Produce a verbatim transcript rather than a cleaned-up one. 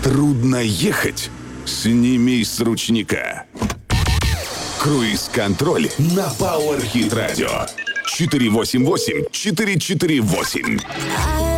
Трудно ехать? Сними с ручника. Круиз-контроль на Power Hit Radio. четыре восемь восемь четыре четыре восемь.